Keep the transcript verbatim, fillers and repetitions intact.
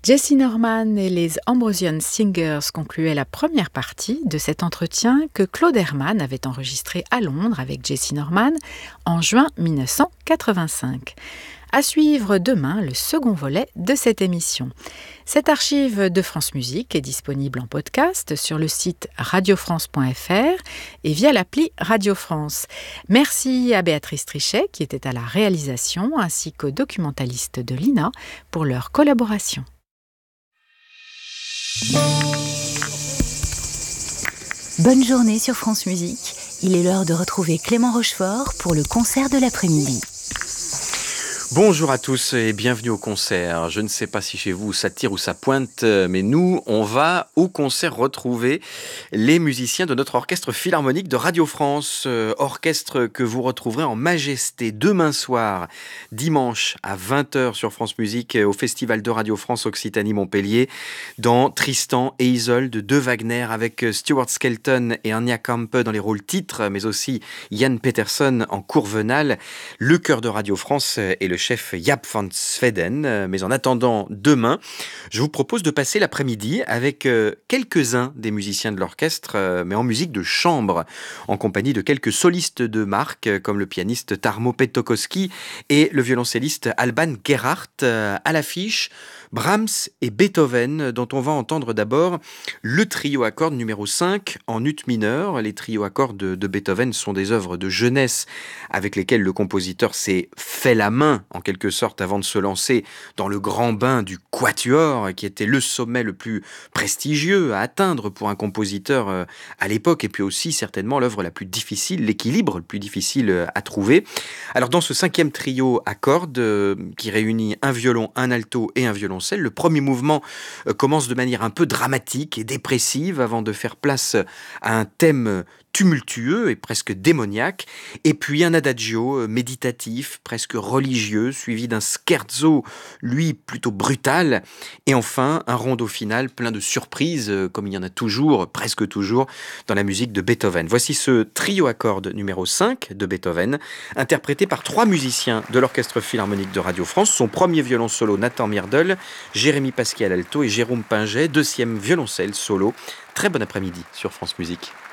Jessye Norman et les Ambrosian Singers concluaient la première partie de cet entretien que Claude Herman avait enregistré à Londres avec Jessye Norman en juin mille neuf cent quatre-vingt-cinq. À suivre demain le second volet de cette émission. Cette archive de France Musique est disponible en podcast sur le site radio france point f r et via l'appli Radio France. Merci à Béatrice Trichet qui était à la réalisation ainsi qu'aux documentalistes de l'I N A pour leur collaboration. Bonne journée sur France Musique. Il est l'heure de retrouver Clément Rochefort pour le concert de l'après-midi. Bonjour à tous et bienvenue au concert. Je ne sais pas si chez vous ça tire ou ça pointe, mais nous, on va au concert retrouver les musiciens de notre orchestre philharmonique de Radio France. Euh, orchestre que vous retrouverez en majesté demain soir, dimanche à vingt heures sur France Musique au Festival de Radio France Occitanie-Montpellier dans Tristan et Isolde de Wagner avec Stuart Skelton et Anya Kampe dans les rôles titres, mais aussi Jan Peterson en Courvenal. Le chœur de Radio France et le chef Jaap van Zweden. Mais en attendant demain, je vous propose de passer l'après-midi avec euh, quelques-uns des musiciens de l'orchestre, euh, mais en musique de chambre, en compagnie de quelques solistes de marque, euh, comme le pianiste Tarmo Pettokoski et le violoncelliste Alban Gerhardt. Euh, à l'affiche, Brahms et Beethoven, dont on va entendre d'abord le trio à cordes numéro cinq en ut mineur. Les trios à cordes de, de Beethoven sont des œuvres de jeunesse avec lesquelles le compositeur s'est fait la main, en quelque sorte, avant de se lancer dans le grand bain du quatuor, qui était le sommet le plus prestigieux à atteindre pour un compositeur euh, à l'époque, et puis aussi certainement l'œuvre la plus difficile, l'équilibre le plus difficile euh, à trouver. Alors dans ce cinquième trio à cordes, euh, qui réunit un violon, un alto et un violoncelle, le premier mouvement euh, commence de manière un peu dramatique et dépressive avant de faire place à un thème tumultueux et presque démoniaque, et puis un adagio méditatif, presque religieux, suivi d'un scherzo, lui plutôt brutal, et enfin un rondo final plein de surprises, comme il y en a toujours, presque toujours, dans la musique de Beethoven. Voici ce trio à cordes numéro cinq de Beethoven, interprété par trois musiciens de l'Orchestre Philharmonique de Radio France, son premier violon solo Nathan Myrdal, Jérémy Pasquier à l'alto et Jérôme Pinget, deuxième violoncelle solo. Très bon après-midi sur France Musique.